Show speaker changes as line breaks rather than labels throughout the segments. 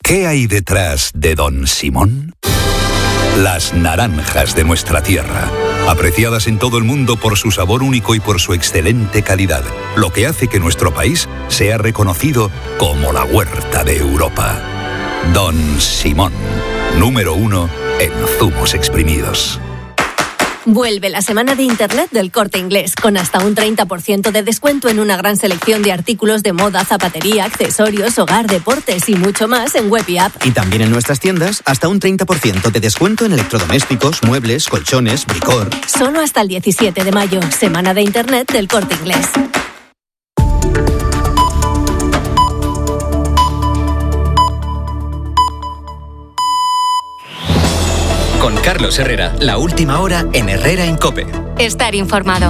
¿Qué hay detrás de Don Simón? Las naranjas de nuestra tierra, apreciadas en todo el mundo por su sabor único y por su excelente calidad, lo que hace que nuestro país sea reconocido como la huerta de Europa. Don Simón, número 1 en zumos exprimidos.
Vuelve la semana de Internet del Corte Inglés, con hasta un 30% de descuento en una gran selección de artículos de moda, zapatería, accesorios, hogar, deportes y mucho más en web y app.
Y también en nuestras tiendas, hasta un 30% de descuento en electrodomésticos, muebles, colchones, bricor.
Solo hasta el 17 de mayo, semana de Internet del Corte Inglés.
Con Carlos Herrera, la última hora en Herrera en COPE.
Estar informado.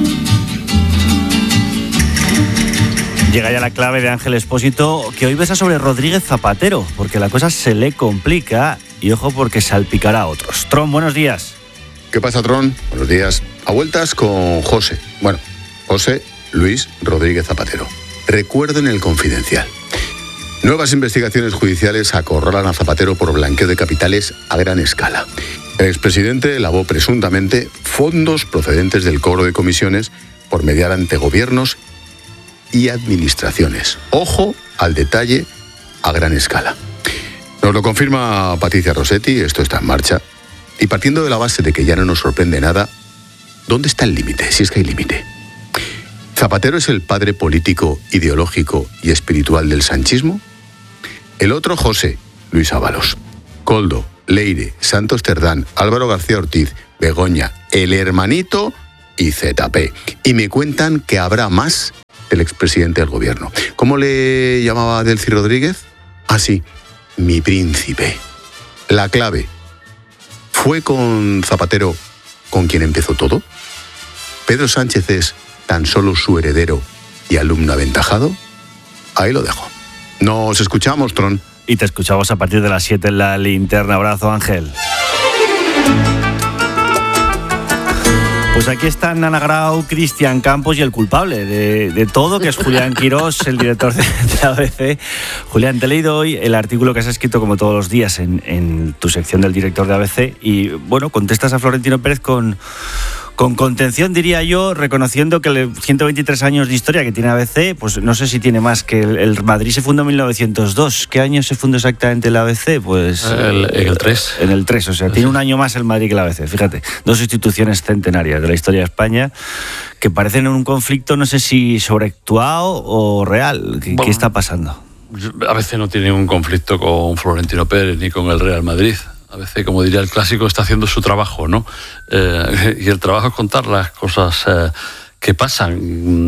Llega ya la clave de Ángel Expósito, que hoy besa sobre Rodríguez Zapatero, porque la cosa se le complica y ojo porque salpicará a otros. Tron, buenos días.
¿Qué pasa, Tron? Buenos días. A vueltas con José. Bueno, José Luis Rodríguez Zapatero. Recuerdo en El Confidencial. Nuevas investigaciones judiciales acorralan a Zapatero por blanqueo de capitales a gran escala. El expresidente lavó presuntamente fondos procedentes del cobro de comisiones por mediar ante gobiernos y administraciones. Ojo al detalle a gran escala. Nos lo confirma Patricia Rossetti, esto está en marcha. Y partiendo de la base de que ya no nos sorprende nada, ¿dónde está el límite? Si es que hay límite. ¿Zapatero es el padre político, ideológico y espiritual del sanchismo? El otro José Luis Ábalos, Koldo, Leire, Santos Cerdán, Álvaro García Ortiz, Begoña, el hermanito y ZP. Y me cuentan que habrá más del expresidente del gobierno. ¿Cómo le llamaba Delcy Rodríguez? Ah, sí, mi príncipe. La clave, ¿fue con Zapatero con quien empezó todo? ¿Pedro Sánchez es tan solo su heredero y alumno aventajado? Ahí lo dejo. Nos escuchamos, Tron.
Y te escuchamos a partir de las 7 en la linterna. Abrazo, Ángel. Pues aquí están Ana Grau, Cristian Campos y el culpable de todo, que es Julián Quirós, el director de ABC. Julián, te he leído hoy el artículo que has escrito como todos los días en tu sección del director de ABC y, bueno, contestas a Florentino Pérez con contención, diría yo, reconociendo que 123 años de historia que tiene ABC, pues no sé si tiene más, que el Madrid se fundó en 1902. ¿Qué año se fundó exactamente el ABC? Pues
en el 3.
En el 3, o sea, tiene un año más el Madrid que el ABC. Fíjate, dos instituciones centenarias de la historia de España que parecen en un conflicto, no sé si sobreactuado o real. ¿Qué está pasando?
ABC no tiene un conflicto con Florentino Pérez ni con el Real Madrid. A veces, como diría el clásico, está haciendo su trabajo, ¿no? Y el trabajo es contar las cosas que pasan.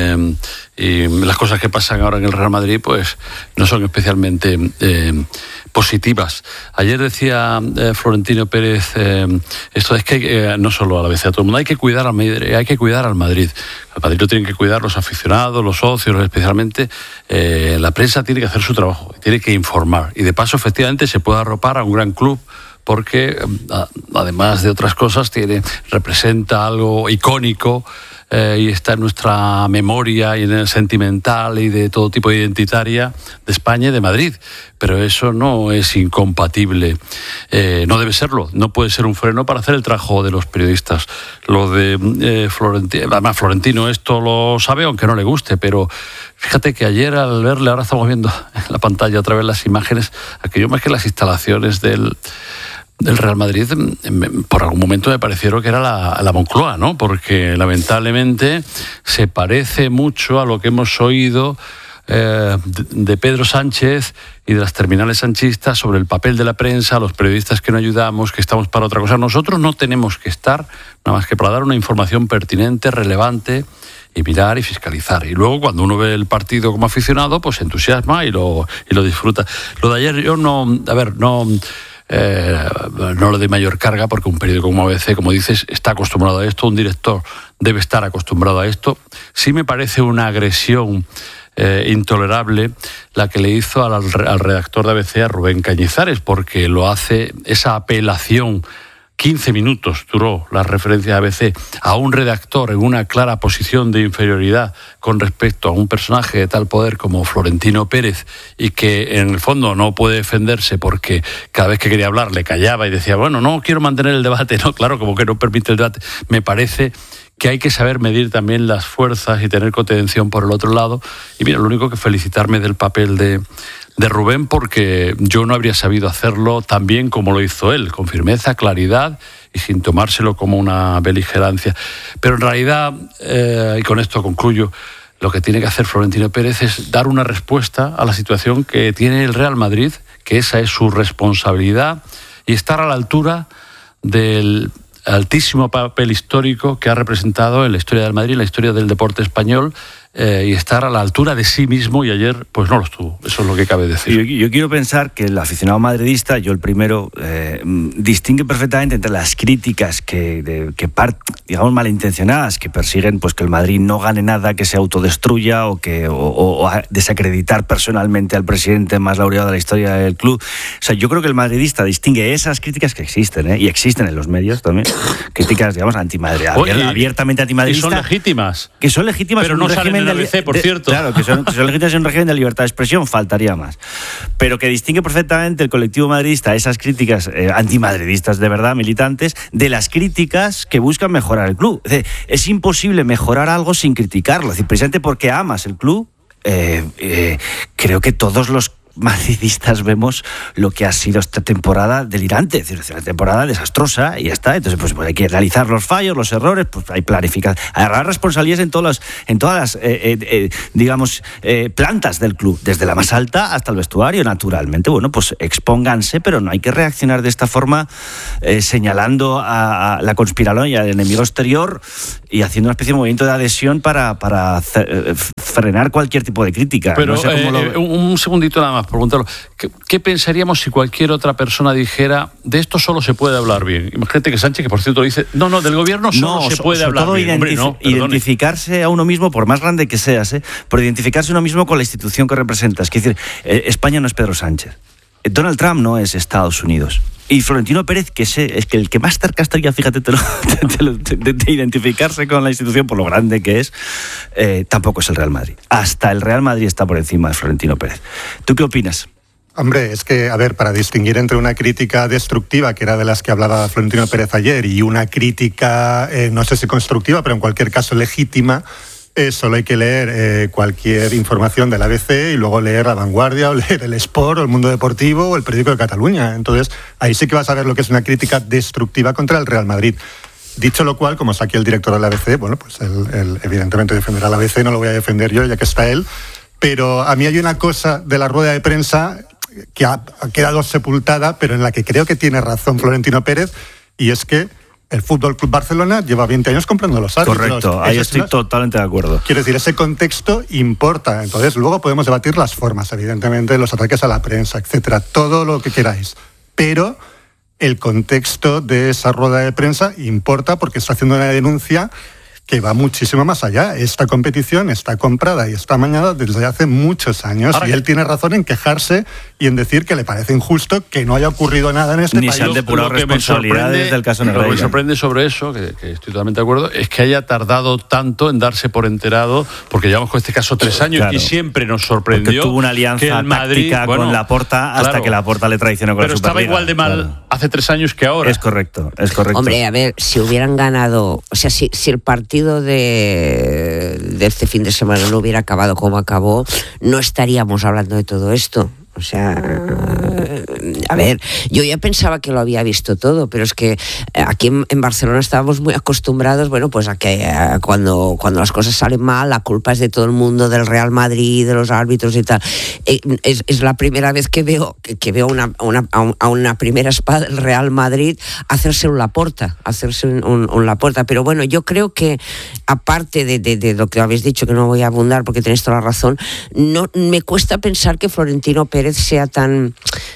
Y las cosas que pasan ahora en el Real Madrid, pues, no son especialmente positivas. Ayer decía Florentino Pérez, esto es que no solo a la vez a todo el mundo, hay que cuidar al Madrid. Al Madrid lo tienen que cuidar los aficionados, los socios, especialmente la prensa tiene que hacer su trabajo, tiene que informar. Y de paso, efectivamente, se puede arropar a un gran club porque, además de otras cosas, representa algo icónico y está en nuestra memoria y en el sentimental y de todo tipo identitaria de España y de Madrid. Pero eso no es incompatible, no debe serlo, no puede ser un freno para hacer el trabajo de los periodistas. Lo de Florentino, además Florentino esto lo sabe, aunque no le guste, pero fíjate que ayer al verle, ahora estamos viendo en la pantalla otra vez las imágenes, aquello más que las instalaciones del Real Madrid, por algún momento me parecieron que era la Moncloa, ¿no? Porque lamentablemente se parece mucho a lo que hemos oído de Pedro Sánchez y de las terminales sanchistas sobre el papel de la prensa, los periodistas que no ayudamos, que estamos para otra cosa. Nosotros no tenemos que estar nada más que para dar una información pertinente, relevante, y mirar y fiscalizar. Y luego, cuando uno ve el partido como aficionado, pues se entusiasma y lo disfruta. Lo de ayer yo no le doy mayor carga porque un periódico como ABC, como dices, está acostumbrado a esto, un director debe estar acostumbrado a esto. Sí me parece una agresión intolerable la que le hizo al redactor de ABC, a Rubén Cañizares, porque lo hace, esa apelación 15 minutos duró la referencia de ABC a un redactor en una clara posición de inferioridad con respecto a un personaje de tal poder como Florentino Pérez, y que en el fondo no puede defenderse porque cada vez que quería hablar le callaba y decía, bueno, no quiero mantener el debate, no, claro, como que no permite el debate. Me parece que hay que saber medir también las fuerzas y tener contención por el otro lado. Y mira, lo único que felicitarme del papel de Rubén, porque yo no habría sabido hacerlo tan bien como lo hizo él, con firmeza, claridad y sin tomárselo como una beligerancia. Pero en realidad, y con esto concluyo, lo que tiene que hacer Florentino Pérez es dar una respuesta a la situación que tiene el Real Madrid, que esa es su responsabilidad, y estar a la altura del altísimo papel histórico que ha representado en la historia del Madrid, en la historia del deporte español, y estar a la altura de sí mismo, y ayer pues no lo estuvo. Eso es lo que cabe decir.
Yo quiero pensar que el aficionado madridista, yo el primero, distingue perfectamente entre las críticas digamos malintencionadas, que persiguen pues que el Madrid no gane nada, que se autodestruya o desacreditar personalmente al presidente más laureado de la historia del club. O sea, yo creo que el madridista distingue esas críticas que existen, y existen en los medios también, críticas, digamos, abiertamente antimadridistas.
Que son legítimas.
Que son legítimas,
pero no salen en ABC, por cierto.
Claro, que son legítimas en un régimen de libertad de expresión, faltaría más. Pero que distingue perfectamente el colectivo madridista, esas críticas antimadridistas de verdad, militantes, de las críticas que buscan mejorar el club. Es imposible mejorar algo sin criticarlo. Es decir, precisamente porque amas el club, creo que todos los madridistas vemos lo que ha sido esta temporada delirante, es decir, una temporada desastrosa, y ya está. Entonces pues hay que analizar los fallos, los errores, pues hay planificar, agarrar responsabilidades en todas las digamos plantas del club, desde la más alta hasta el vestuario. Naturalmente, bueno, pues expónganse, pero no hay que reaccionar de esta forma, señalando a la conspiranoia del enemigo exterior y haciendo una especie de movimiento de adhesión para frenar cualquier tipo de crítica.
Pero
no sé cómo
un segundito nada más, preguntarlo. ¿Qué pensaríamos si cualquier otra persona dijera, de esto solo se puede hablar bien? Imagínate que Sánchez, que por cierto dice, no, del gobierno solo se puede hablar bien. Hombre, no,
identificarse a uno mismo, por más grande que seas, por identificarse uno mismo con la institución que representas. Es decir, España no es Pedro Sánchez. Donald Trump no es Estados Unidos. Y Florentino Pérez, que es que el que más cerca estaría, fíjate, de identificarse con la institución por lo grande que es, tampoco es el Real Madrid. Hasta el Real Madrid está por encima de Florentino Pérez. ¿Tú qué opinas?
Hombre, es que, a ver, para distinguir entre una crítica destructiva, que era de las que hablaba Florentino Pérez ayer, y una crítica, no sé si constructiva, pero en cualquier caso legítima, solo hay que leer cualquier información del ABC y luego leer La Vanguardia o leer El Sport o El Mundo Deportivo o El Periódico de Cataluña. Entonces, ahí sí que vas a ver lo que es una crítica destructiva contra el Real Madrid. Dicho lo cual, como está aquí el director del ABC, bueno, pues él evidentemente defenderá al ABC, no lo voy a defender yo, ya que está él. Pero a mí hay una cosa de la rueda de prensa que ha quedado sepultada, pero en la que creo que tiene razón Florentino Pérez, y es que el Fútbol Club Barcelona lleva 20 años comprando los árbitros.
Correcto, ahí estoy totalmente de acuerdo.
Quiero decir, ese contexto importa. Entonces, luego podemos debatir las formas, evidentemente, los ataques a la prensa, etcétera, todo lo que queráis. Pero el contexto de esa rueda de prensa importa, porque está haciendo una denuncia que va muchísimo más allá. Esta competición está comprada y está amañada desde hace muchos años. Ahora, y él tiene razón en quejarse y en decir que le parece injusto que no haya ocurrido nada en este país.
Ni se han depurado responsabilidades del caso Negreira.
Lo que me sorprende sobre eso, que estoy totalmente de acuerdo, es que haya tardado tanto en darse por enterado, porque llevamos con este caso 3 años, claro, y siempre nos sorprendió.
Porque tuvo una alianza táctica con Laporta hasta que Laporta le traicionó con la Superliga.
Pero estaba igual de mal hace 3 años que ahora.
Es correcto, es correcto.
Hombre, a ver, si hubieran ganado, o sea, si el partido de este fin de semana no hubiera acabado como acabó, no estaríamos hablando de todo esto. O sea, a ver, yo ya pensaba que lo había visto todo, pero es que aquí en Barcelona estábamos muy acostumbrados, bueno, pues a que cuando las cosas salen mal, la culpa es de todo el mundo, del Real Madrid, de los árbitros y tal. Es la primera vez que veo a una primera espada del Real Madrid hacerse un Laporta, pero bueno, yo creo que aparte de lo que habéis dicho, que no voy a abundar porque tenéis toda la razón, no me cuesta pensar que Florentino Pérez sea tan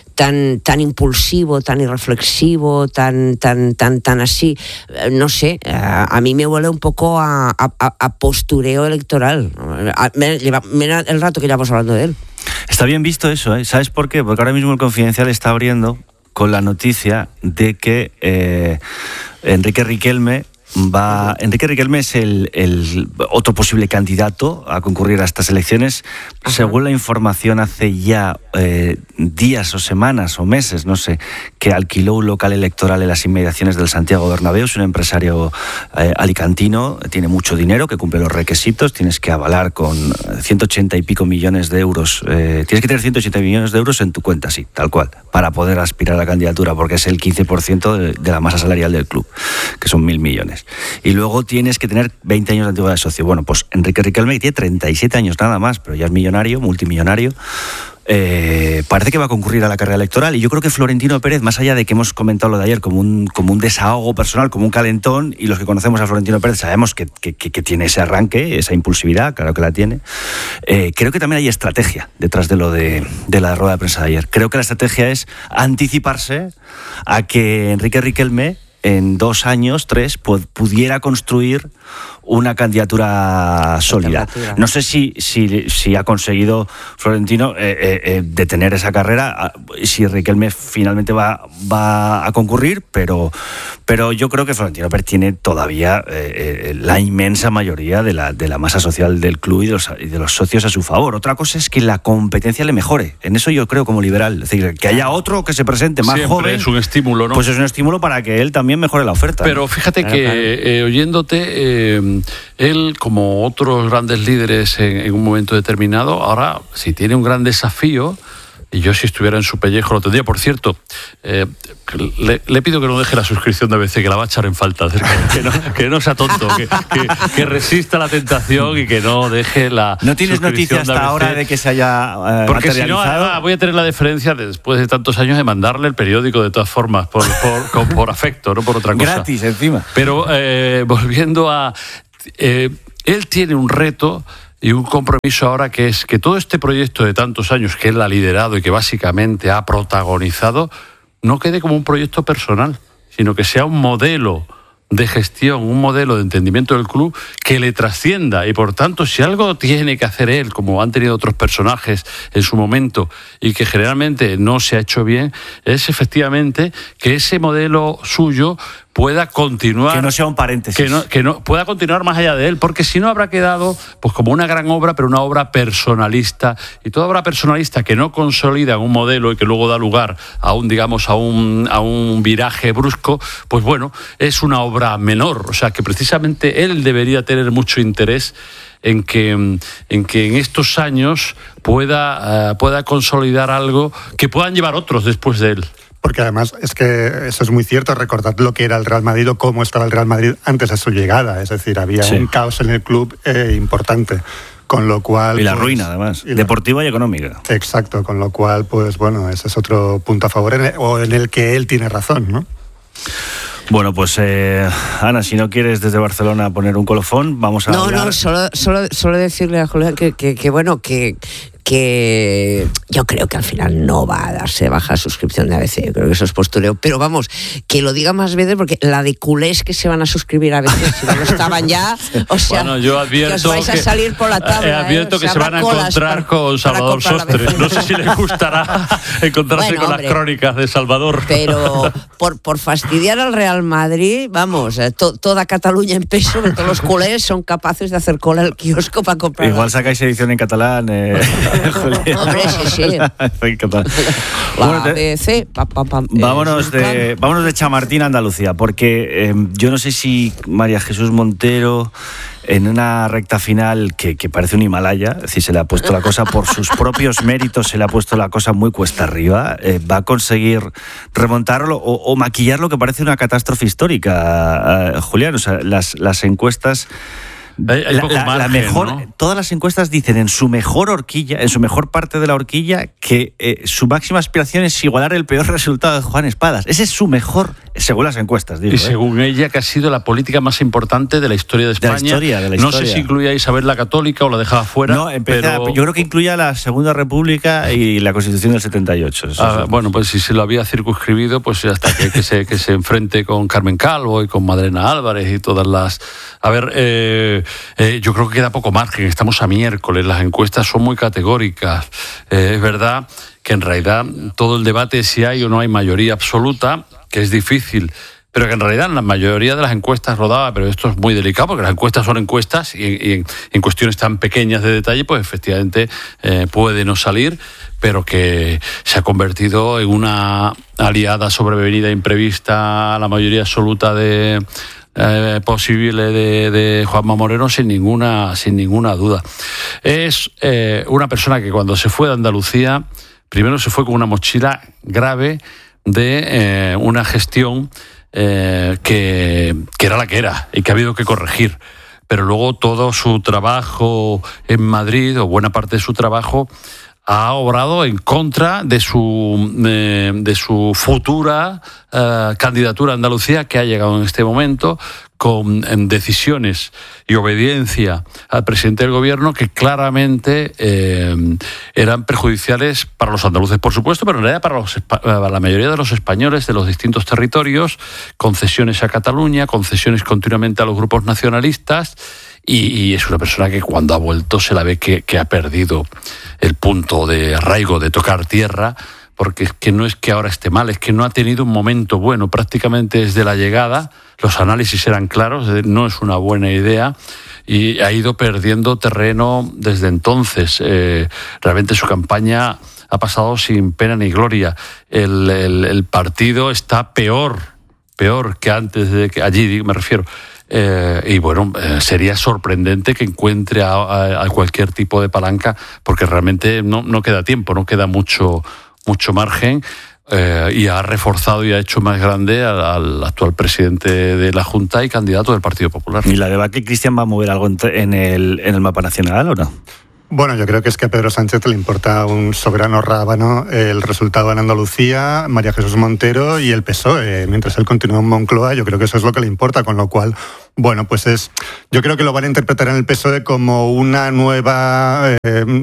impulsivo, tan irreflexivo, tan así. No sé, a mí me huele un poco a postureo electoral. Mira el rato que llevamos hablando de él.
Está bien visto eso, ¿eh? ¿Sabes por qué? Porque ahora mismo el Confidencial está abriendo con la noticia de que Enrique Riquelme es el otro posible candidato a concurrir a estas elecciones. Ajá. Según la información, hace ya días o semanas o meses, no sé, que alquiló un local electoral en las inmediaciones del Santiago Bernabéu. Es un empresario alicantino, tiene mucho dinero, que cumple los requisitos. Tienes que avalar con 180 y pico millones de euros. Tienes que tener 180 millones de euros en tu cuenta, sí, tal cual, para poder aspirar a la candidatura, porque es el 15% de la masa salarial del club, que son 1.000 millones. Y luego tienes que tener 20 años de antigüedad de socio. Bueno, pues Enrique Riquelme tiene 37 años nada más, pero ya es millonario, multimillonario. Parece que va a concurrir a la carrera electoral, y yo creo que Florentino Pérez, más allá de que hemos comentado lo de ayer como un desahogo personal, como un calentón, y los que conocemos a Florentino Pérez sabemos que tiene ese arranque, esa impulsividad, claro que la tiene, creo que también hay estrategia detrás de lo de la rueda de prensa de ayer. Creo que la estrategia es anticiparse a que Enrique Riquelme en 2 años, 3, pudiera construir una candidatura sólida. No sé si ha conseguido Florentino detener esa carrera, si Riquelme finalmente va a concurrir, pero yo creo que Florentino Pérez tiene todavía la inmensa mayoría de la masa social del club y de los socios a su favor. Otra cosa es que la competencia le mejore. En eso yo creo como liberal. Es decir, que haya otro que se presente más
siempre
joven.
Es un estímulo, ¿no?
Pues es un estímulo para que él también mejore la oferta.
Pero fíjate que oyéndote, él, como otros grandes líderes en un momento determinado, ahora si tiene un gran desafío, y yo si estuviera en su pellejo lo tendría. Por cierto, le pido que no deje la suscripción de ABC, que la va a echar en falta, que no sea tonto, que resista la tentación y que no deje la
¿No tienes
noticias
hasta ahora de que se haya
porque
materializado?
Si no, voy a tener la deferencia, después de tantos años, de mandarle el periódico de todas formas, por afecto, no por otra cosa.
Gratis, encima.
Pero volviendo a... él tiene un reto y un compromiso ahora, que es que todo este proyecto de tantos años que él ha liderado y que básicamente ha protagonizado, no quede como un proyecto personal, sino que sea un modelo de gestión, un modelo de entendimiento del club que le trascienda. Y por tanto, si algo tiene que hacer él, como han tenido otros personajes en su momento y que generalmente no se ha hecho bien, es efectivamente que ese modelo suyo pueda continuar,
que no sea un paréntesis,
que no pueda continuar más allá de él, porque si no habrá quedado pues como una gran obra, pero una obra personalista, y toda obra personalista que no consolida un modelo y que luego da lugar a un viraje brusco, pues bueno, es una obra menor. O sea que precisamente él debería tener mucho interés en que en estos años pueda consolidar algo que puedan llevar otros después de él.
Porque además es que eso es muy cierto, recordad lo que era el Real Madrid o cómo estaba el Real Madrid antes de su llegada. Es decir, había un caos en el club importante. Con lo cual...
Y la ruina, además, deportiva y económica.
Exacto, con lo cual, pues bueno, ese es otro punto a favor en el que él tiene razón, ¿no?
Bueno, pues Ana, si no quieres desde Barcelona poner un colofón, vamos a hablar.
No, solo decirle a Julián que bueno, que yo creo que al final no va a darse baja suscripción de ABC. Yo creo que eso es postureo. Pero vamos, que lo diga más veces, porque la de culés que se van a suscribir a ABC, si no lo estaban ya, o sea,
bueno, yo advierto
que os vais a salir por la tabla.
Advierto que se van a encontrar con Salvador Sostre. No sé si les gustará encontrarse con las crónicas de Salvador.
Pero por fastidiar al Real Madrid, vamos, toda Cataluña en peso, todos los culés son capaces de hacer cola al kiosco para comprar.
Igual sacáis edición en catalán.
Hombre, sí.
Vámonos de Chamartín a Andalucía, porque yo no sé si María Jesús Montero, en una recta final que parece un Himalaya, es decir, se le ha puesto la cosa por sus propios méritos, se le ha puesto la cosa muy cuesta arriba, va a conseguir remontarlo o maquillar lo que parece una catástrofe histórica, Julián. O sea, las encuestas... La mejor, ¿no? Todas las encuestas dicen en su mejor horquilla, en su mejor parte de la horquilla, que su máxima aspiración es igualar el peor resultado de Juan Espadas. Ese es su mejor, según las encuestas, digo.
Y según ella, que ha sido la política más importante de la historia de España.
De la historia.
No sé si incluía a Isabel la Católica o la dejaba fuera.
No, yo creo que incluía la Segunda República y la Constitución del 78.
Bueno, pues si se lo había circunscribido, pues hasta que se enfrente con Carmen Calvo y con Madalena Álvarez y todas las... A ver... yo creo que queda poco margen. Estamos a miércoles, las encuestas son muy categóricas. Es verdad que en realidad todo el debate es si hay o no hay mayoría absoluta, que es difícil, pero que en realidad en la mayoría de las encuestas rodaba, pero esto es muy delicado porque las encuestas son encuestas y en cuestiones tan pequeñas de detalle, pues efectivamente puede no salir, pero que se ha convertido en una aliada sobrevenida imprevista a la mayoría absoluta posible de Juanma Moreno sin ninguna duda. Es una persona que cuando se fue de Andalucía, primero se fue con una mochila grave de una gestión que era la que era y que ha habido que corregir. Pero luego todo su trabajo en Madrid, o buena parte de su trabajo, ha obrado en contra de su futura candidatura a Andalucía, que ha llegado en este momento con decisiones y obediencia al presidente del gobierno que claramente eran perjudiciales para los andaluces, por supuesto, pero en realidad para la mayoría de los españoles de los distintos territorios, concesiones a Cataluña, concesiones continuamente a los grupos nacionalistas, y es una persona que cuando ha vuelto se la ve que ha perdido el punto de arraigo, de tocar tierra, porque es que no es que ahora esté mal, es que no ha tenido un momento bueno. Prácticamente desde la llegada los análisis eran claros, no es una buena idea, y ha ido perdiendo terreno desde entonces. Realmente su campaña ha pasado sin pena ni gloria. El partido está peor que antes de que allí, me refiero. Y bueno, sería sorprendente que encuentre a cualquier tipo de palanca, porque realmente no queda tiempo, no queda mucho margen, y ha reforzado y ha hecho más grande al actual presidente de la Junta y candidato del Partido Popular.
¿Y la debate, Cristian, va a mover algo en el mapa nacional o no?
Bueno, yo creo que es que a Pedro Sánchez le importa un soberano rábano el resultado en Andalucía, María Jesús Montero y el PSOE. Mientras él continúa en Moncloa, yo creo que eso es lo que le importa, con lo cual, bueno, pues yo creo que lo van a interpretar en el PSOE como una nueva,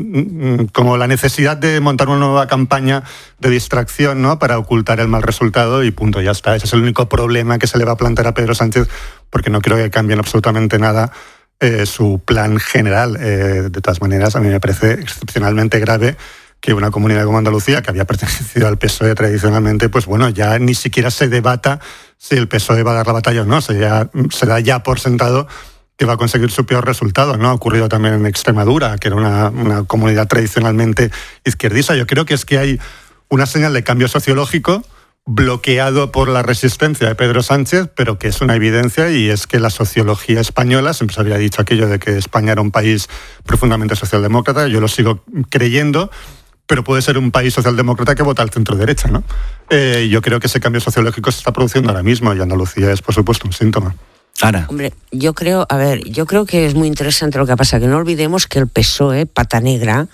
como la necesidad de montar una nueva campaña de distracción, ¿no?, para ocultar el mal resultado, y punto, ya está. Ese es el único problema que se le va a plantear a Pedro Sánchez, porque no creo que cambien absolutamente nada su plan general. De todas maneras, a mí me parece excepcionalmente grave que una comunidad como Andalucía, que había pertenecido al PSOE tradicionalmente, pues bueno, ya ni siquiera se debata si el PSOE va a dar la batalla o no. Se da ya por sentado que va a conseguir su peor resultado, ¿no? Ha ocurrido también en Extremadura, que era una comunidad tradicionalmente izquierdista. Yo creo que es que hay una señal de cambio sociológico bloqueado por la resistencia de Pedro Sánchez, pero que es una evidencia, y es que la sociología española, siempre se había dicho aquello de que España era un país profundamente socialdemócrata, yo lo sigo creyendo, pero puede ser un país socialdemócrata que vota al centro-derecha, ¿no? Yo creo que ese cambio sociológico se está produciendo ahora mismo, y Andalucía es, por supuesto, un síntoma.
Ana.
Hombre, yo creo que es muy interesante lo que pasa, que no olvidemos que el PSOE, pata negra,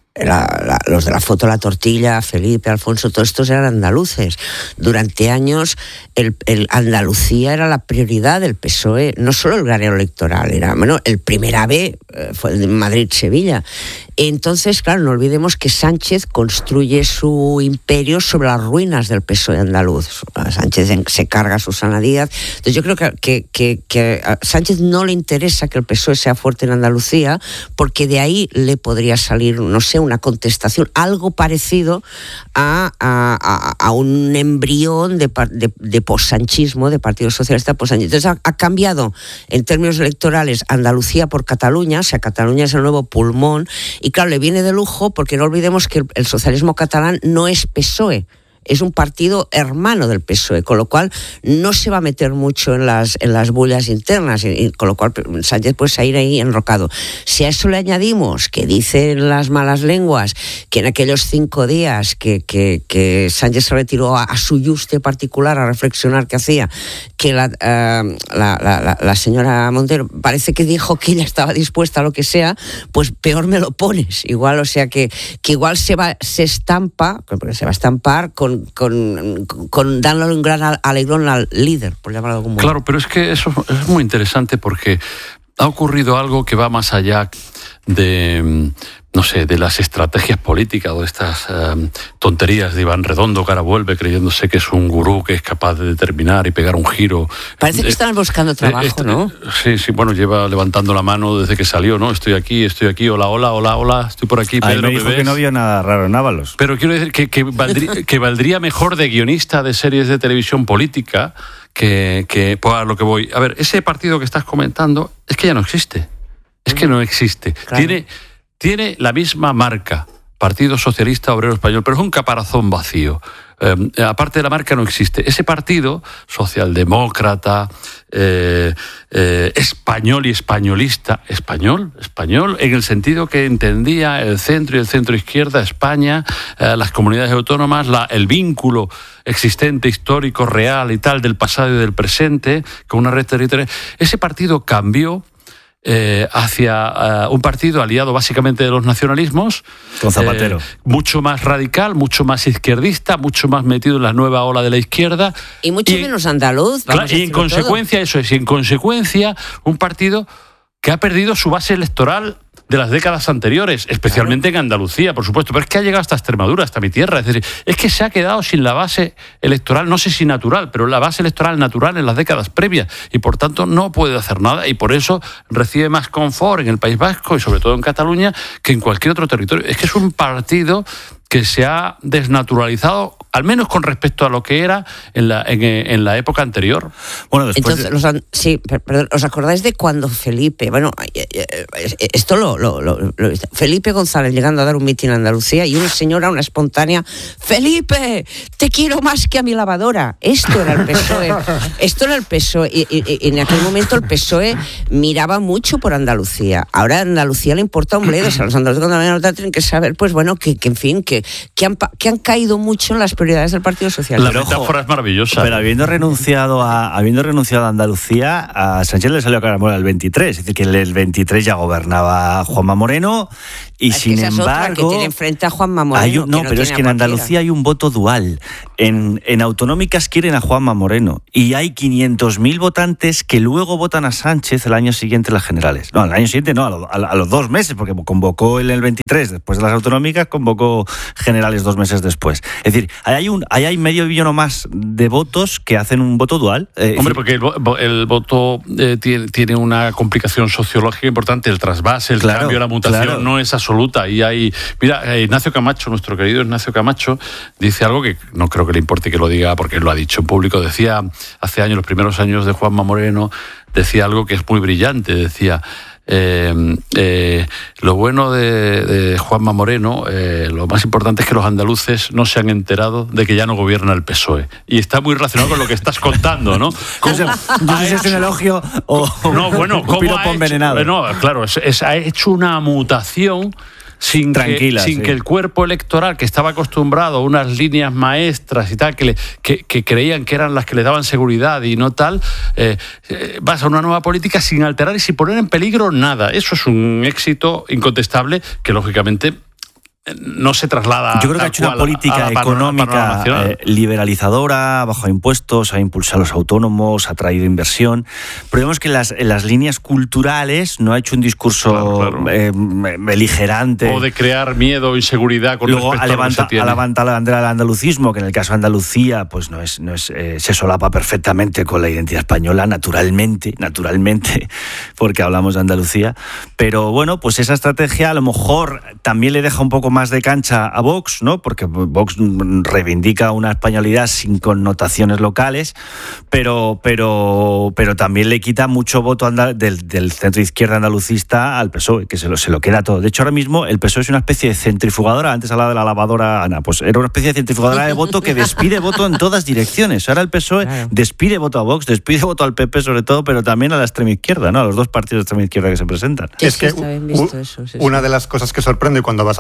los de la foto La Tortilla, Felipe, Alfonso, todos estos eran andaluces. Durante años el Andalucía era la prioridad del PSOE, no solo el granero electoral, era, bueno, el primer AVE fue el de Madrid-Sevilla. Entonces, claro, no olvidemos que Sánchez construye su imperio sobre las ruinas del PSOE andaluz. Sánchez se carga a Susana Díaz. Entonces yo creo que a Sánchez no le interesa que el PSOE sea fuerte en Andalucía, porque de ahí le podría salir, no sé, una contestación, algo parecido a un embrión de possanchismo, de Partido Socialista possanchismo. Entonces ha cambiado en términos electorales Andalucía por Cataluña, o sea, Cataluña es el nuevo pulmón, y claro, le viene de lujo, porque no olvidemos que el socialismo catalán no es PSOE, es un partido hermano del PSOE, con lo cual no se va a meter mucho en las bullas internas, y con lo cual Sánchez puede salir ahí enrocado. Si a eso le añadimos que dicen las malas lenguas que en aquellos 5 días que Sánchez se retiró a su yuste particular a reflexionar qué hacía, que la señora Montero parece que dijo que ella estaba dispuesta a lo que sea, pues peor me lo pones. Igual, o sea que igual se va a estampar con dándole un gran alegrón al líder, por llamarlo de algún modo.
Claro, pero es que eso es muy interesante, porque ha ocurrido algo que va más allá no sé, de las estrategias políticas o de estas tonterías de Iván Redondo, que ahora vuelve creyéndose que es un gurú que es capaz de determinar y pegar un giro.
Parece que están buscando trabajo, ¿no?
Sí, bueno, lleva levantando la mano desde que salió, ¿no? Estoy aquí, hola, estoy por aquí, Pedro,
me dijo que no había nada raro en Ábalos.
Pero quiero decir que valdría mejor de guionista de series de televisión política que pues a lo que voy. A ver, ese partido que estás comentando es que ya no existe. Es que no existe. Claro. Tiene la misma marca, Partido Socialista Obrero Español, pero es un caparazón vacío. Aparte de la marca no existe. Ese partido socialdemócrata, español y españolista, español en el sentido que entendía el centro y el centro izquierda, España, las comunidades autónomas, el vínculo existente, histórico, real y tal, del pasado y del presente, con una red territorial. Ese partido cambió hacia un partido aliado básicamente de los nacionalismos,
con Zapatero,
mucho más radical, mucho más izquierdista, mucho más metido en la nueva ola de la izquierda
y mucho menos andaluz.
Y en consecuencia un partido que ha perdido su base electoral de las décadas anteriores, especialmente en Andalucía, por supuesto, pero es que ha llegado hasta Extremadura, hasta mi tierra, es decir, es que se ha quedado sin la base electoral, no sé si natural, pero la base electoral natural en las décadas previas, y por tanto no puede hacer nada, y por eso recibe más confort en el País Vasco y sobre todo en Cataluña que en cualquier otro territorio. Es que es un partido que se ha desnaturalizado, al menos con respecto a lo que era en la época anterior.
Bueno, después
¿os acordáis de cuando Felipe, esto Felipe González llegando a dar un mitin en Andalucía y una señora, una espontánea, Felipe, te quiero más que a mi lavadora? Esto era el PSOE. Y en aquel momento el PSOE miraba mucho por Andalucía. Ahora a Andalucía le importa un bledo. O sea, los andaluces cuando ven a tienen que saber, pues bueno, que en fin, que han caído mucho en las prioridades del Partido Socialista.
La metáfora es maravillosa.
Pero habiendo renunciado a Andalucía, a Sánchez le salió a cara el 23, es decir, que el 23 ya gobernaba Juanma Moreno y sin embargo...
que tiene enfrente a Juanma Moreno.
Pero es que en Andalucía hay un voto dual. En autonómicas quieren a Juanma Moreno y hay 500.000 votantes que luego votan a Sánchez el año siguiente en las generales. No, al año siguiente no, a los 2 meses, porque convocó el 23, después de las autonómicas, convocó generales 2 meses después. Es decir, hay medio billón o más de votos que hacen un voto dual.
Porque el voto tiene una complicación sociológica importante, el trasvase, el cambio, la mutación no es absoluta. Y mira, Ignacio Camacho, nuestro querido Ignacio Camacho, dice algo que no creo que le importe que lo diga porque él lo ha dicho en público. Decía hace años, los primeros años de Juanma Moreno, decía algo que es muy brillante, decía... lo bueno de Juanma Moreno, lo más importante es que los andaluces no se han enterado de que ya no gobierna el PSOE. Y está muy relacionado con lo que estás contando, ¿no?
No sé si es un elogio o un piropo envenenado.
No, claro, ha hecho una mutación sin que el cuerpo electoral, que estaba acostumbrado a unas líneas maestras y tal, que creían que eran las que le daban seguridad y no tal, vas a una nueva política sin alterar y sin poner en peligro nada. Eso es un éxito incontestable que, lógicamente, no se traslada.
Yo creo que ha hecho una política económica liberalizadora, bajo impuestos, ha impulsado a los autónomos, ha traído inversión, pero vemos que en las líneas culturales no ha hecho un discurso beligerante.
O de crear miedo o inseguridad con
luego
respecto a lo que se tiene.
Ha levantado la bandera del andalucismo, que en el caso de Andalucía pues no es se solapa perfectamente con la identidad española, naturalmente, porque hablamos de Andalucía. Pero bueno, pues esa estrategia a lo mejor también le deja un poco más de cancha a Vox, ¿no? Porque Vox reivindica una españolidad sin connotaciones locales, pero también le quita mucho voto del centro izquierda andalucista al PSOE, que se lo queda todo. De hecho, ahora mismo el PSOE es una especie de centrifugadora. Antes hablaba de la lavadora Ana, pues era una especie de centrifugadora de voto que despide voto en todas direcciones. Ahora el PSOE despide voto a Vox, despide voto al PP sobre todo, pero también a la extrema izquierda, ¿no? A los dos partidos de extrema izquierda que se presentan.
Es que una de las cosas que sorprende cuando vas a Andalucía,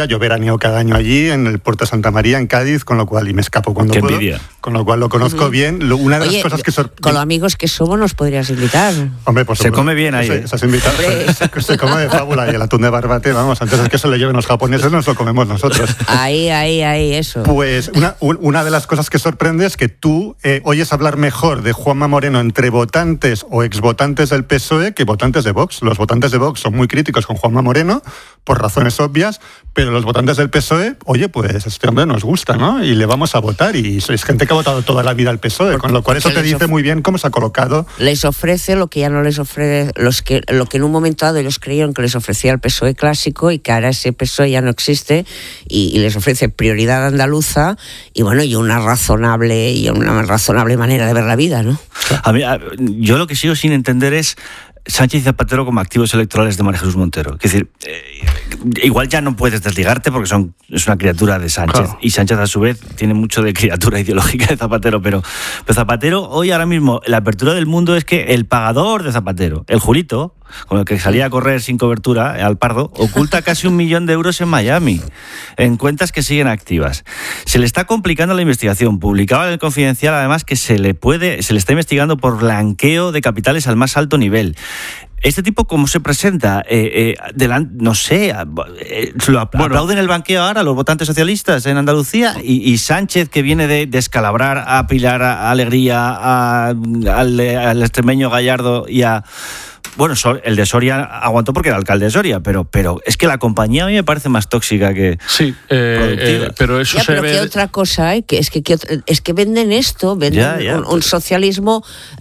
Andalucía. Yo veraneo cada año allí, en el puerto de Santa María, en Cádiz, con lo cual, y me escapo cuando
Qué
puedo.
envidia.
Con lo cual lo conozco bien. Una de las cosas que
con los amigos que somos nos podrías invitar.
Hombre, pues
se come bien ahí.
Se se come de fábula, y el atún de Barbate, vamos, antes de que se lo lleven los japoneses, nos lo comemos nosotros.
Ahí, eso.
Pues una de las cosas que sorprende es que tú oyes hablar mejor de Juanma Moreno entre votantes o exvotantes del PSOE que votantes de Vox. Los votantes de Vox son muy críticos con Juanma Moreno, por razones obvias, pero los votantes del PSOE, oye, pues este hombre nos gusta, ¿no? Y le vamos a votar, y sois gente que ha votado toda la vida al PSOE, con lo cual eso te dice muy bien cómo se ha colocado.
Les ofrece lo que ya no les ofrece, lo que en un momento dado ellos creyeron que les ofrecía el PSOE clásico, y que ahora ese PSOE ya no existe, y les ofrece prioridad andaluza, y bueno, y una razonable manera de ver la vida, ¿no?
Yo lo que sigo sin entender es Sánchez y Zapatero como activos electorales de María Jesús Montero. Es decir, igual ya no puedes desligarte porque es una criatura de Sánchez. Claro. Y Sánchez, a su vez, tiene mucho de criatura ideológica de Zapatero. Pero Zapatero, hoy ahora mismo, la apertura del mundo es que el pagador de Zapatero, el Julito, con el que salía a correr sin cobertura al Pardo, oculta casi 1 millón de euros en Miami, en cuentas que siguen activas. Se le está complicando la investigación. Publicaba en el Confidencial, además, que se le está investigando por blanqueo de capitales al más alto nivel. ¿Este tipo cómo se presenta? No sé, lo aplauden el banqueo ahora los votantes socialistas en Andalucía, y Sánchez, que viene de descalabrar a Pilar Alegría, al extremeño Gallardo y a... Bueno, el de Soria aguantó porque era alcalde de Soria, pero es que la compañía a mí me parece más tóxica que productiva.
Pero eso
pero ¿qué otra cosa hay? Es que venden esto, un socialismo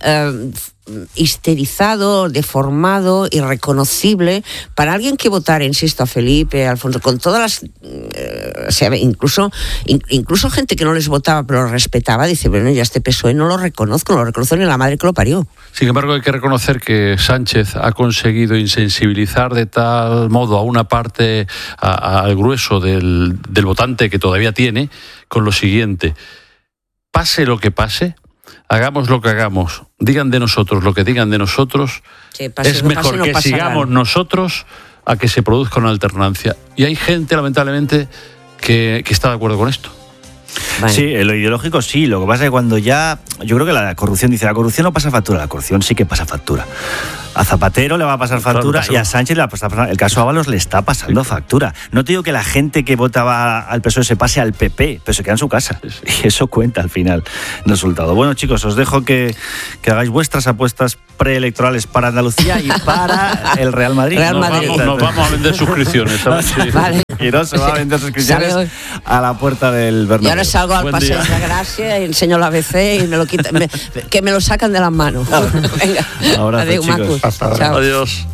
histerizado, deformado, irreconocible, para alguien que votara, insisto, a Felipe, a Alfonso, con todas las... incluso gente que no les votaba pero lo respetaba, dice, bueno, ya este PSOE no lo reconozco ni la madre que lo parió.
Sin embargo, hay que reconocer que Sánchez ha conseguido insensibilizar de tal modo a una parte, al grueso del votante que todavía tiene, con lo siguiente: pase lo que pase, hagamos lo que hagamos, digan de nosotros lo que digan de nosotros, es mejor que sigamos nosotros a que se produzca una alternancia. Y hay gente, lamentablemente, que está de acuerdo con esto.
Vale. Sí, lo ideológico sí, lo que pasa es que cuando ya... Yo creo que la corrupción no pasa factura, la corrupción sí que pasa factura. A Zapatero le va a pasar factura, claro, y a Sánchez le va a pasar factura. El caso Ábalos le está pasando factura. No te digo que la gente que votaba al PSOE se pase al PP, pero se queda en su casa. Y eso cuenta al final el resultado. Bueno, chicos, os dejo que hagáis vuestras apuestas preelectorales para Andalucía y para el Real Madrid.
Nos vamos a vender suscripciones, ¿sabes? Sí.
Vale.
Y no se va a vender suscripciones a la puerta del Bernabéu.
Y ahora salgo al Paseo de la Gracia y enseño la ABC y me lo quitan, que me lo sacan de las manos. Venga.
Ahora, adiós, chicos.
Hasta ahora.
Chao. Adiós.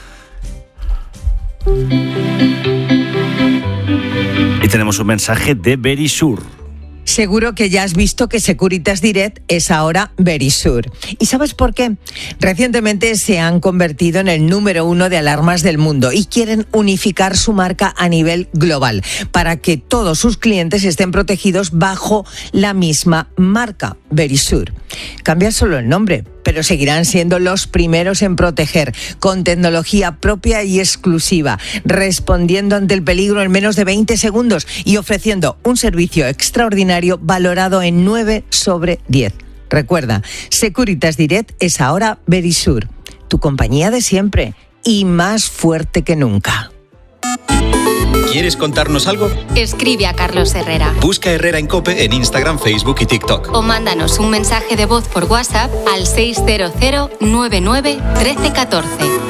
Y tenemos un mensaje de Verisur.
Seguro que ya has visto que Securitas Direct es ahora Verisur. ¿Y sabes por qué? Recientemente se han convertido en el número 1 de alarmas del mundo y quieren unificar su marca a nivel global para que todos sus clientes estén protegidos bajo la misma marca, Verisur. Cambia solo el nombre, pero seguirán siendo los primeros en proteger, con tecnología propia y exclusiva, respondiendo ante el peligro en menos de 20 segundos y ofreciendo un servicio extraordinario valorado en 9 sobre 10. Recuerda, Securitas Direct es ahora Verisur, tu compañía de siempre y más fuerte que nunca.
¿Quieres contarnos algo?
Escribe a Carlos Herrera.
Busca Herrera en COPE en Instagram, Facebook y TikTok.
O mándanos un mensaje de voz por WhatsApp al 600 99 13 14.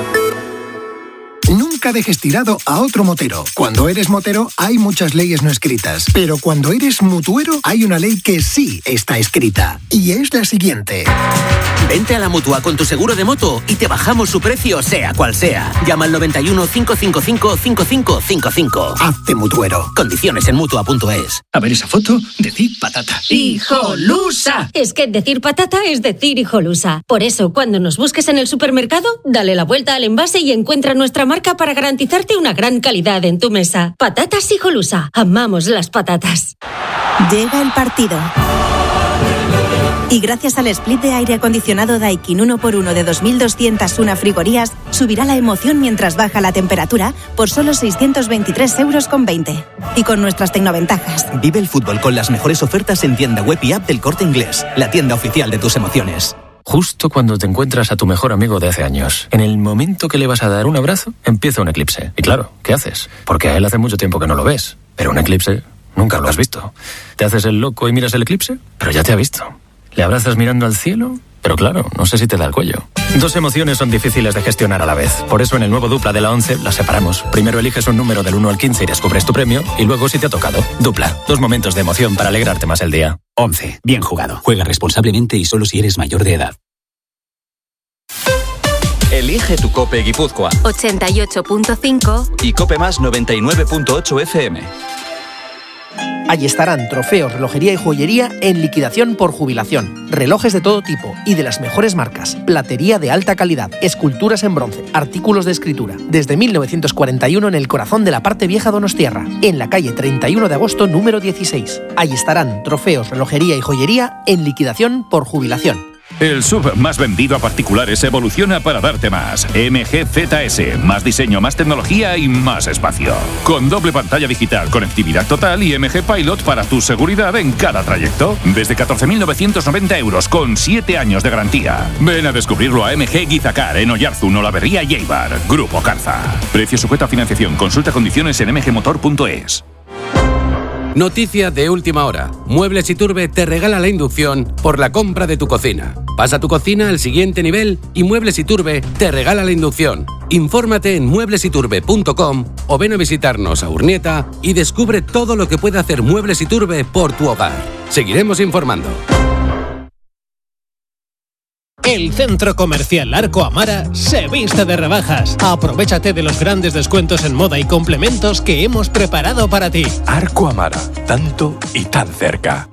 Nunca dejes tirado a otro motero. Cuando eres motero hay muchas leyes no escritas, pero cuando eres mutuero hay una ley que sí está escrita, y es la siguiente.
Vente a la Mutua con tu seguro de moto y te bajamos su precio sea cual sea. Llama al 91 555 5555.
Hazte mutuero.
Condiciones en Mutua.es.
A ver esa foto, decir patata.
¡Hijolusa! Es que decir patata es decir hijolusa. Por eso, cuando nos busques en el supermercado, dale la vuelta al envase y encuentra nuestra marca para garantizarte una gran calidad en tu mesa. Patatas Hijolusa. Amamos las patatas.
Llega el partido. Y gracias al split de aire acondicionado Daikin 1x1 de 2.201 frigorías, subirá la emoción mientras baja la temperatura por solo 623,20 €. Y con nuestras tecnoventajas.
Vive el fútbol con las mejores ofertas en tienda web y app del Corte Inglés, la tienda oficial de tus emociones.
Justo cuando te encuentras a tu mejor amigo de hace años, en el momento que le vas a dar un abrazo, empieza un eclipse. Y claro, ¿qué haces? Porque a él hace mucho tiempo que no lo ves. Pero un eclipse nunca lo has visto. ¿Te haces el loco y miras el eclipse? Pero ya te ha visto. ¿Le abrazas mirando al cielo? Pero claro, no sé si te da el cuello. Dos emociones son difíciles de gestionar a la vez. Por eso en el nuevo Dupla de la 11 las separamos. Primero eliges un número del 1 al 15 y descubres tu premio. Y luego si te ha tocado. Dupla. 2 momentos de emoción para alegrarte más el día.
11. Bien jugado. Juega responsablemente y solo si eres mayor de edad.
Elige tu Cope Guipúzcoa.
88.5
Y Cope Más 99.8 FM.
Allí estarán trofeos, relojería y joyería en liquidación por jubilación. Relojes de todo tipo y de las mejores marcas. Platería de alta calidad. Esculturas en bronce. Artículos de escritura. Desde 1941 en el corazón de la parte vieja donostiarra. En la calle 31 de agosto número 16. Allí estarán trofeos, relojería y joyería en liquidación por jubilación.
El SUV más vendido a particulares evoluciona para darte más. MG ZS, más diseño, más tecnología y más espacio. Con doble pantalla digital, conectividad total y MG Pilot para tu seguridad en cada trayecto. Desde 14.990 € con 7 años de garantía. Ven a descubrirlo a MG Guizacar en Oyarzún, Olavarría y Eibar. Grupo Carza. Precio sujeto a financiación. Consulta condiciones en mgmotor.es.
Noticia de última hora. Muebles Iturbe te regala la inducción por la compra de tu cocina. Pasa tu cocina al siguiente nivel y Muebles Iturbe te regala la inducción. Infórmate en mueblesiturbe.com o ven a visitarnos a Urnieta y descubre todo lo que puede hacer Muebles Iturbe por tu hogar. Seguiremos informando.
El Centro Comercial Arco Amara se viste de rebajas. Aprovéchate de los grandes descuentos en moda y complementos que hemos preparado para ti.
Arco Amara, tanto y tan cerca.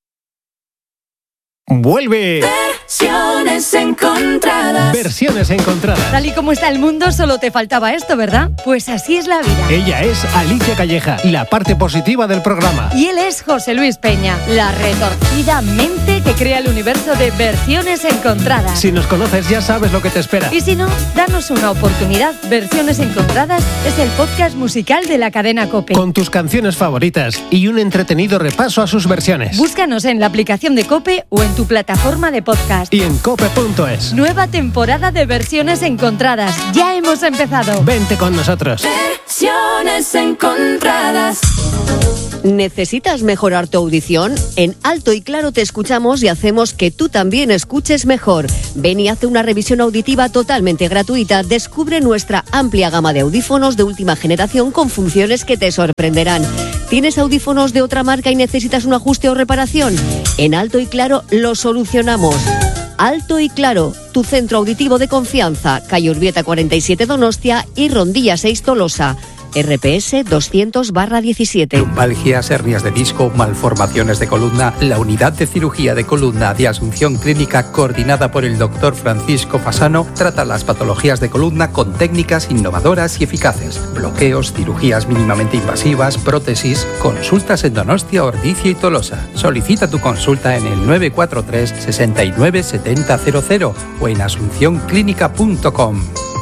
¡Vuelve!
Versiones encontradas.
Versiones encontradas.
Tal y como está el mundo, solo te faltaba esto, ¿verdad? Pues así es la vida.
Ella es Alicia Calleja, la parte positiva del programa.
Y él es José Luis Peña, la retorcida mente que crea el universo de Versiones encontradas.
Si nos conoces ya sabes lo que te espera.
Y si no, danos una oportunidad. Versiones encontradas es el podcast musical de la cadena COPE.
Con tus canciones favoritas y un entretenido repaso a sus versiones.
Búscanos en la aplicación de COPE o en tu plataforma de podcast.
Y en cope.es.
Nueva temporada de Versiones encontradas. Ya hemos empezado.
Vente con nosotros.
Versiones encontradas.
¿Necesitas mejorar tu audición? En Alto y Claro te escuchamos y hacemos que tú también escuches mejor. Ven y hace una revisión auditiva totalmente gratuita. Descubre nuestra amplia gama de audífonos de última generación con funciones que te sorprenderán. ¿Tienes audífonos de otra marca y necesitas un ajuste o reparación? En Alto y Claro lo solucionamos. Alto y Claro, tu centro auditivo de confianza. Calle Urbieta 47 Donostia y Rondilla 6 Tolosa. RPS 200/17.
Lumbalgias, hernias de disco, malformaciones de columna. La unidad de cirugía de columna de Asunción Clínica, coordinada por el doctor Francisco Fasano, trata las patologías de columna con técnicas innovadoras y eficaces. Bloqueos, cirugías mínimamente invasivas, prótesis. Consultas en Donostia, Ordizia y Tolosa. Solicita tu consulta en el 943 69 7000 o en asuncionclínica.com.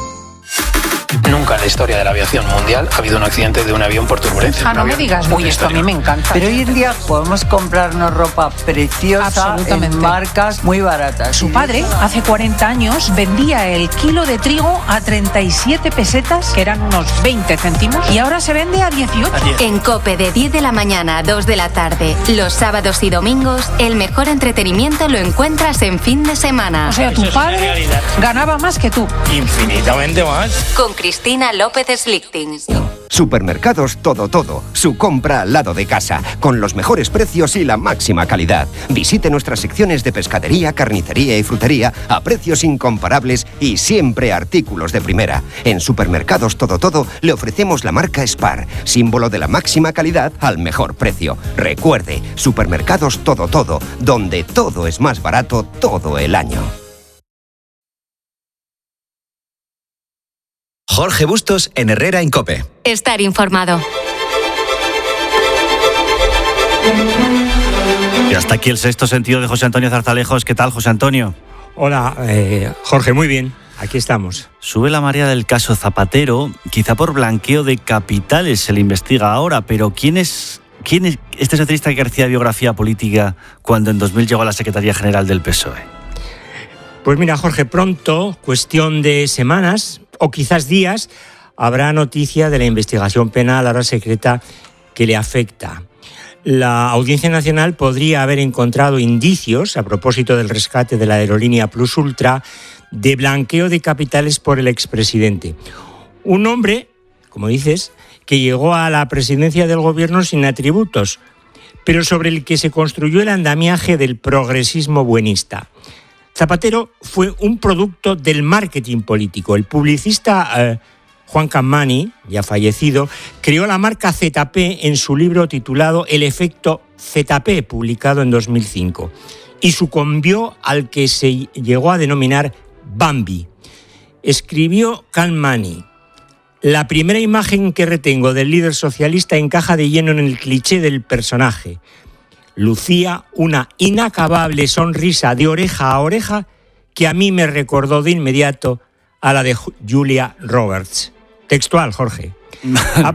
Nunca en la historia de la aviación mundial ha habido un accidente de un avión por turbulencia.
No me digas, uy, esto a mí me encanta. Pero hoy en día podemos comprarnos ropa preciosa en marcas muy baratas.
Su padre, hace 40 años, vendía el kilo de trigo a 37 pesetas, que eran unos 20 céntimos, y ahora se vende a 18.
En COPE de 10 de la mañana a 2 de la tarde, los sábados y domingos, el mejor entretenimiento lo encuentras en fin de semana.
O sea, tu padre ganaba más que tú.
Infinitamente más.
Con Cristina López Slichting.
Supermercados Todo Todo, su compra al lado de casa, con los mejores precios y la máxima calidad. Visite nuestras secciones de pescadería, carnicería y frutería a precios incomparables y siempre artículos de primera. En Supermercados Todo Todo le ofrecemos la marca Spar, símbolo de la máxima calidad al mejor precio. Recuerde, Supermercados Todo Todo, donde todo es más barato todo el año.
Jorge Bustos en Herrera en COPE.
Estar informado.
Y hasta aquí el sexto sentido de José Antonio Zarzalejos. ¿Qué tal, José Antonio?
Hola, Jorge, muy bien. Aquí estamos.
Sube la marea del caso Zapatero, quizá por blanqueo de capitales se le investiga ahora, pero ¿quién es este socialista que hacía biografía política cuando en 2000 llegó a la Secretaría General del PSOE?
Pues mira, Jorge, pronto, cuestión de semanas o quizás días, habrá noticia de la investigación penal ahora secreta que le afecta. La Audiencia Nacional podría haber encontrado indicios, a propósito del rescate de la aerolínea Plus Ultra, de blanqueo de capitales por el expresidente. Un hombre, como dices, que llegó a la presidencia del gobierno sin atributos, pero sobre el que se construyó el andamiaje del progresismo buenista. Zapatero fue un producto del marketing político. El publicista Juan Campani, ya fallecido, creó la marca ZP en su libro titulado El efecto ZP, publicado en 2005, y sucumbió al que se llegó a denominar Bambi. Escribió Campani: la primera imagen que retengo del líder socialista encaja de lleno en el cliché del personaje. Lucía una inacabable sonrisa de oreja a oreja que a mí me recordó de inmediato a la de Julia Roberts. Textual, Jorge. A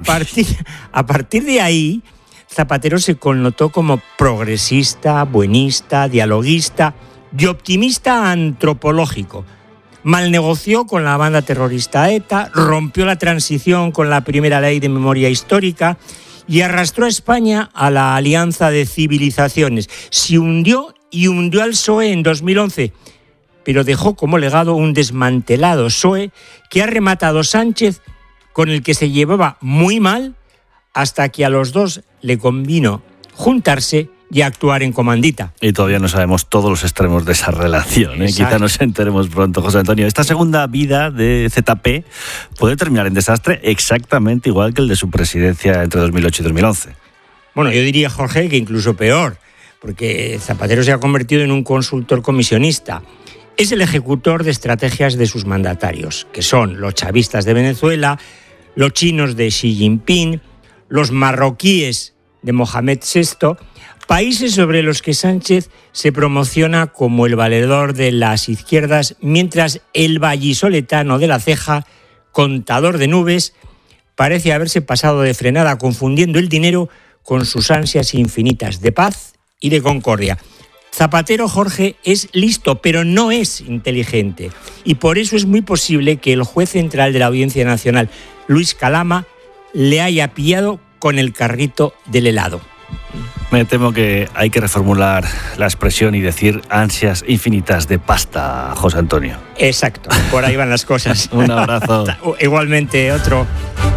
partir de ahí, Zapatero se connotó como progresista, buenista, dialoguista y optimista antropológico. Malnegoció con la banda terrorista ETA, rompió la transición con la primera ley de memoria histórica y arrastró a España a la alianza de civilizaciones. Se hundió al PSOE en 2011, pero dejó como legado un desmantelado PSOE que ha rematado Sánchez, con el que se llevaba muy mal, hasta que a los dos le convino juntarse y actuar en comandita.
Y todavía no sabemos todos los extremos de esa relación, ¿eh? Quizá nos enteremos pronto, José Antonio. Esta segunda vida de ZP puede terminar en desastre exactamente igual que el de su presidencia entre 2008 y 2011.
Bueno, yo diría, Jorge, que incluso peor, porque Zapatero se ha convertido en un consultor comisionista. Es el ejecutor de estrategias de sus mandatarios, que son los chavistas de Venezuela, los chinos de Xi Jinping, los marroquíes de Mohamed VI, países sobre los que Sánchez se promociona como el valedor de las izquierdas, mientras el vallisoletano de La Ceja, contador de nubes, parece haberse pasado de frenada, confundiendo el dinero con sus ansias infinitas de paz y de concordia. Zapatero, Jorge, es listo, pero no es inteligente. Y por eso es muy posible que el juez central de la Audiencia Nacional, Luis Calama, le haya pillado con el carrito del helado.
Me temo que hay que reformular la expresión y decir ansias infinitas de pasta, José Antonio.
Exacto, por ahí van las cosas.
Un abrazo.
Igualmente, otro.